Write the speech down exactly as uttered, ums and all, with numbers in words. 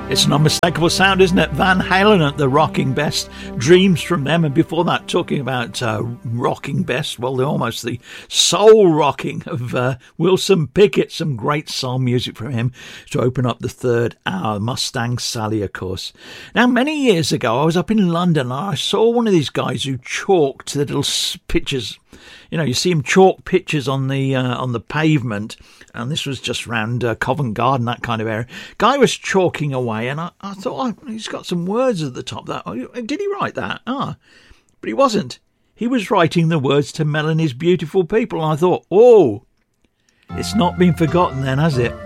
It's an unmistakable sound, isn't it? Van Halen at the rocking best. Dreams from them. And before that, talking about uh, rocking best, well, they're almost the soul rocking of uh, Wilson Pickett. Some great soul music from him to open up the third hour. Mustang Sally, of course. Now, many years ago, I was up in London and I saw one of these guys who chalked the little pictures. You know, you see him chalk pictures on the uh, on the pavement, and this was just round uh, Covent Garden, that kind of area. Guy was chalking away, and I, I thought, oh, he's got some words at the top. That oh, did he write that? Ah, but he wasn't. He was writing the words to Melanie's Beautiful People, and I thought, oh, it's not been forgotten then, has it?